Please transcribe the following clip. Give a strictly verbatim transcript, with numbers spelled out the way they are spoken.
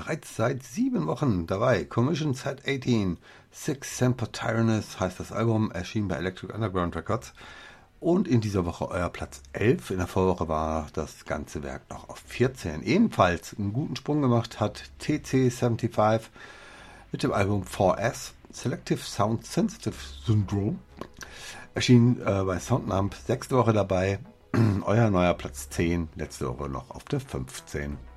bereits seit sieben Wochen dabei. Commission Set achtzehn, Six Semper Tyrannis heißt das Album, erschien bei Electric Underground Records. Und in dieser Woche euer Platz elf. In der Vorwoche war das ganze Werk noch auf vierzehn. Ebenfalls einen guten Sprung gemacht hat T C fünfundsiebzig mit dem Album vier S, Selective Sound Sensitive Syndrome. Erschien äh, bei Soundnamp, sechste Woche dabei. Euer neuer Platz zehn, letzte Woche noch auf der fünfzehn.